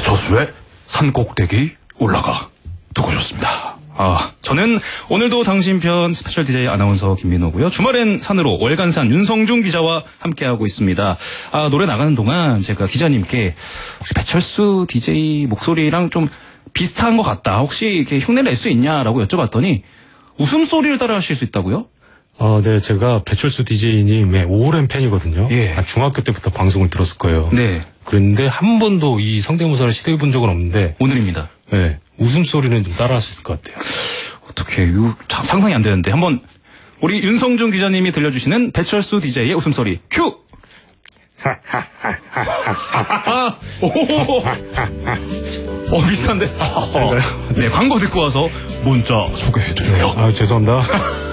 저수의 산꼭대기 올라가 듣고 오셨습니다. 저는 오늘도 당신 편 스페셜 DJ 아나운서 김민호고요. 주말엔 산으로 월간산 윤성중 기자와 함께하고 있습니다. 노래 나가는 동안 제가 기자님께 혹시 배철수 DJ 목소리랑 좀 비슷한 것 같다. 혹시 이렇게 흉내낼 수 있냐라고 여쭤봤더니 웃음소리를 따라 하실 수 있다고요? 네, 제가 배철수 DJ님의 오랜 팬이거든요. 예. 중학교 때부터 방송을 들었을 거예요. 네. 그런데 한 번도 이 성대모사를 시도해 본 적은 없는데 오늘입니다. 네, 웃음소리는 좀 따라 하실 것 같아요. 어떻게 이거 상상이 안 되는데 한번 우리 윤성중 기자님이 들려주시는 배철수 DJ의 웃음소리 큐! 비슷한데? 네, 광고 듣고 와서 문자 소개해드려요. 죄송합니다.